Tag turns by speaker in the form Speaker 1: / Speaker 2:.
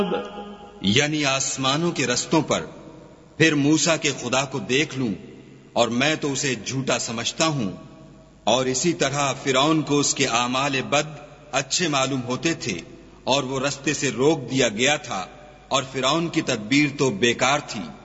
Speaker 1: यानी आसमानों के रस्तों पर, फिर मूसा के खुदा को देख लूं और मैं तो उसे झूठा समझता हूं। और इसी तरह फिरौन को उसके आमाल बद अच्छे मालूम होते थे और वो रस्ते से रोक दिया गया था और फिरौन की तदबीर तो बेकार थी।